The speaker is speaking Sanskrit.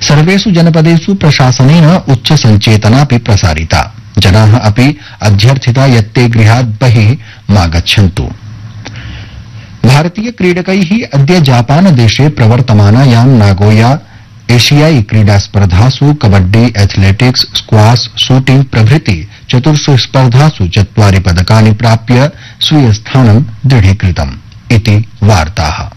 सर्वेषु जनपदेषु प्रशासनेन उच्च सञ्चेतनापि प्रसारिता। जनाः अपि अध्यर्थिता यत् ते गृहात् बहिः मा गच्छन्तु। भारतीय क्रीडकैः अद्य जापानदेशे प्रवर्तमानायां नागोया एशियाई क्रीडा स्पर्धासु कबड्डी, एथलेटिक्स, स्क्वाश, शूटिंग प्रभृति 4 स्पर्धासु 4 पदकानि प्राप्य स्वीयस्थानं दृढीकृतम् इति वार्ताः।